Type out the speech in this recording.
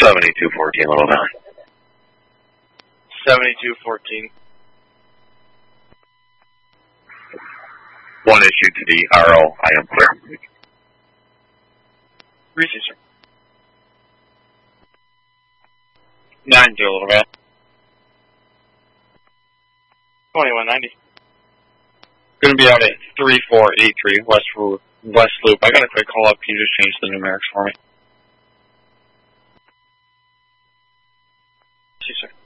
7214, Little Valley. 7214. One issue to the RO, I am clear. Receive, sir. 90, Little Valley. 2190. Going to be out at 3483 West Loop. I got a quick call up. Can you just change the numerics for me? Yes, sir.